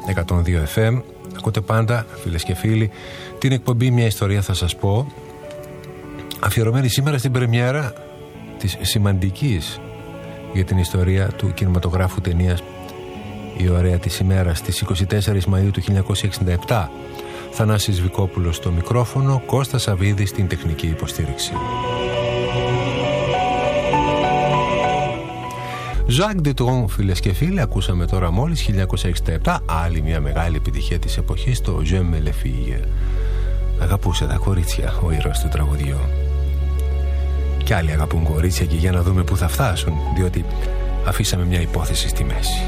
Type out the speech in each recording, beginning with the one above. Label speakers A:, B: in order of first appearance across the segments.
A: 102 FM. Ακούτε πάντα, φίλες και φίλοι, την εκπομπή «Μια ιστορία θα σας πω», αφιερωμένη σήμερα στην πρεμιέρα της σημαντικής για την ιστορία του κινηματογράφου ταινίας «Η ωραία της ημέρας» στις 24 Μαΐου του 1967. Θανάσης Βικόπουλος στο μικρόφωνο, Κώστας Σαββίδης στην τεχνική υποστήριξη. Jacques Dutronc, φίλες και φίλοι, ακούσαμε τώρα μόλις 1967, άλλη μια μεγάλη επιτυχία της εποχής, το J'aime les filles. Αγαπούσε τα κορίτσια ο ήρωας του τραγουδιού. Κι άλλοι αγαπούν κορίτσια, και για να δούμε πού θα φτάσουν, διότι αφήσαμε μια υπόθεση στη μέση.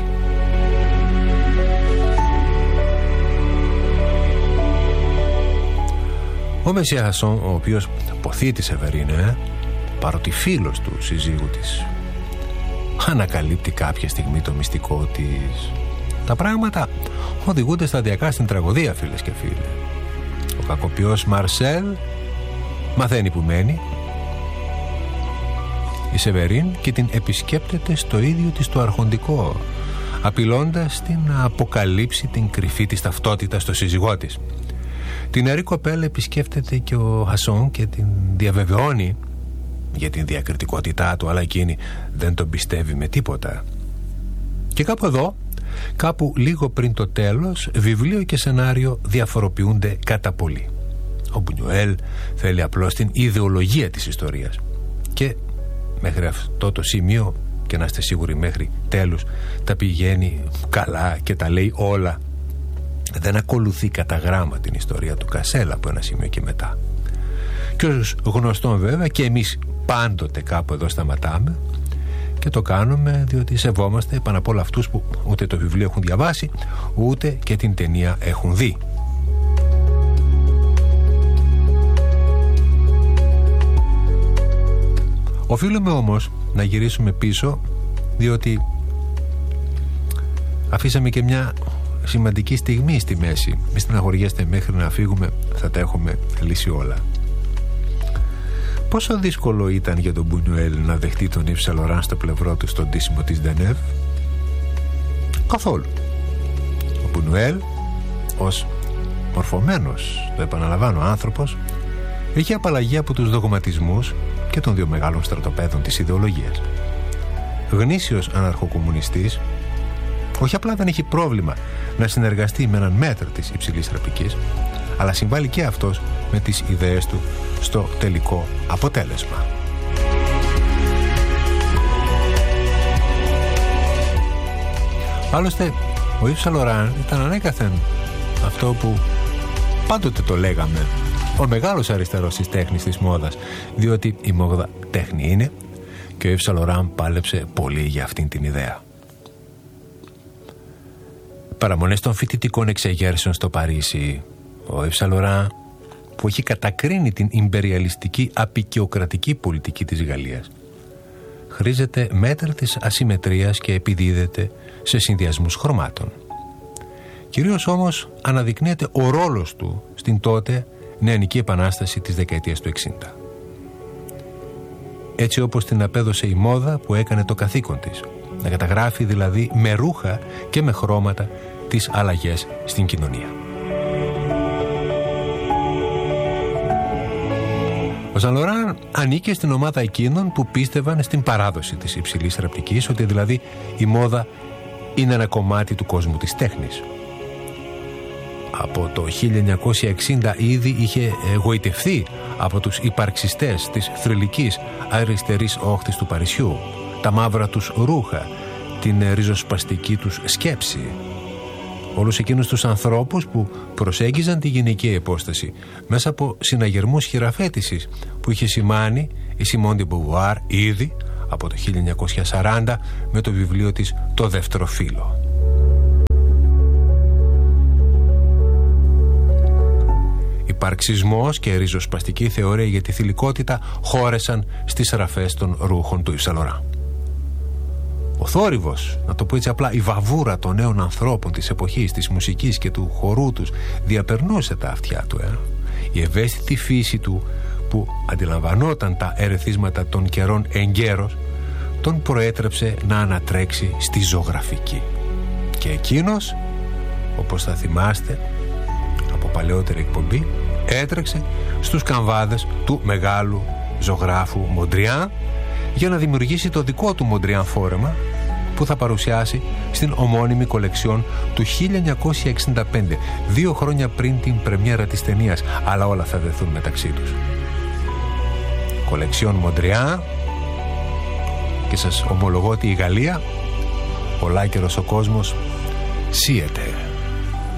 A: Ο Μεσσία Χασόν, ο οποίος ποθεί τη Σεβερίν, παρότι φίλος του συζύγου της, ανακαλύπτει κάποια στιγμή το μυστικό της. Τα πράγματα οδηγούνται σταδιακά στην τραγωδία, φίλες και φίλοι. Ο κακοποιός Μαρσέλ μαθαίνει που μένει η Σεβερίν και την επισκέπτεται στο ίδιο της το αρχοντικό, απειλώντας την να αποκαλύψει την κρυφή της ταυτότητα στο σύζυγό της. Την νεαρή κοπέλα επισκέφτεται και ο Χασόν και την διαβεβαιώνει για την διακριτικότητά του, αλλά εκείνη δεν τον πιστεύει με τίποτα. Και κάπου εδώ, κάπου λίγο πριν το τέλος, βιβλίο και σενάριο διαφοροποιούνται κατά πολύ. Ο Μπουνιουέλ θέλει απλώς την ιδεολογία της ιστορίας, και μέχρι αυτό το σημείο, και να είστε σίγουροι μέχρι τέλους, τα πηγαίνει καλά και τα λέει όλα. Δεν ακολουθεί κατά γράμμα την ιστορία του Κασέλα από ένα σημείο και μετά. Και ως γνωστόν βέβαια, και εμείς πάντοτε κάπου εδώ σταματάμε, και το κάνουμε διότι σεβόμαστε πάνω απ' όλα αυτούς που ούτε το βιβλίο έχουν διαβάσει, ούτε και την ταινία έχουν δει. Οφείλουμε όμως να γυρίσουμε πίσω, διότι αφήσαμε και μια σημαντική στιγμή στη μέση. Μη στεναχωριέστε, μέχρι να φύγουμε θα τα έχουμε λύσει όλα. Πόσο δύσκολο ήταν για τον Μπουνιουέλ να δεχτεί τον Ιβ Σεν Λοράν στο πλευρό του στον ντύσιμο της Ντενεύ? Καθόλου. Ο Μπουνιουέλ, ως μορφωμένος, το επαναλαμβάνω, άνθρωπος, είχε απαλλαγή από τους δογματισμούς και των δύο μεγάλων στρατοπέδων της ιδεολογίας. Γνήσιος αναρχοκομμουνιστής, όχι απλά δεν έχει πρόβλημα να συνεργαστεί με έναν μέτρο της υψηλής τραπικής, αλλά συμβάλλει και αυτός με τις ιδέες του στο τελικό αποτέλεσμα. Άλλωστε, ο Ιβ Σεν Λοράν ήταν ανέκαθεν αυτό που πάντοτε το λέγαμε, ο μεγάλος αριστερός της τέχνης της μόδας, διότι η μόδα τέχνη είναι, και ο Ιβ Σεν Λοράν πάλεψε πολύ για αυτήν την ιδέα. Παραμονές των φοιτητικών εξεγέρσεων στο Παρίσι, ο Ιβ Σεν Λοράν, που έχει κατακρίνει την ιμπεριαλιστική απικιοκρατική πολιτική της Γαλλίας, χρήζεται μέτρα της ασυμμετρίας και επιδίδεται σε συνδυασμούς χρωμάτων. Κυρίως όμως αναδεικνύεται ο ρόλος του στην τότε νεανική επανάσταση της δεκαετίας του 60. Έτσι όπως την απέδωσε η μόδα που έκανε το καθήκον της, να καταγράφει δηλαδή με ρούχα και με χρώματα τις αλλαγές στην κοινωνία. Ο Σεν Λοράν ανήκε στην ομάδα εκείνων που πίστευαν στην παράδοση της υψηλής ραπτικής, ότι δηλαδή η μόδα είναι ένα κομμάτι του κόσμου της τέχνης. Από το 1960 ήδη είχε γοητευθεί από τους υπαρξιστές της θρυλικής αριστερής όχθης του Παρισιού, τα μαύρα τους ρούχα, την ριζοσπαστική τους σκέψη. Όλους εκείνους τους ανθρώπους που προσέγγιζαν τη γυναικεία υπόσταση μέσα από συναγερμούς χειραφέτησης που είχε σημάνει η Σιμών ντε Μποβουάρ ήδη από το 1940 με το βιβλίο της «Το δεύτερο φύλλο». Υπαρξισμός και ριζοσπαστική θεωρία για τη θηλυκότητα χώρεσαν στις ραφές των ρούχων του Ιβ Σεν Λοράν. Ο θόρυβος, να το πω έτσι απλά, η βαβούρα των νέων ανθρώπων της εποχής, της μουσικής και του χορού τους διαπερνούσε τα αυτιά του. Η ευαίσθητη φύση του, που αντιλαμβανόταν τα ερεθίσματα των καιρών εγκαίρως, τον προέτρεψε να ανατρέξει στη ζωγραφική. Και εκείνος όπως θα θυμάστε από παλαιότερη εκπομπή, έτρεξε στους καμβάδες του μεγάλου ζωγράφου Μοντριάν για να δημιουργήσει το δικό του Μοντριάν φόρεμα που θα παρουσιάσει στην ομώνυμη κολεξιόν του 1965, 2 χρόνια πριν την πρεμιέρα της ταινίας, αλλά όλα θα δεθούν μεταξύ τους. Κολεξιόν Μοντριάν, και σας ομολογώ ότι η Γαλλία, ολάκερος ο κόσμος, σύεται.